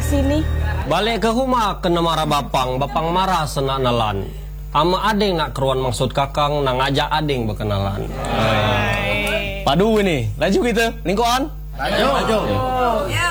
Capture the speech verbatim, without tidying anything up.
sini? Balik ke rumah kena marah bapang, bapang marah senak nalan. Ama ading nak keruan maksud kakang, nak ngajak ading berkenalan. Padu ini, laju kita, lingkuan. Laju. Laju.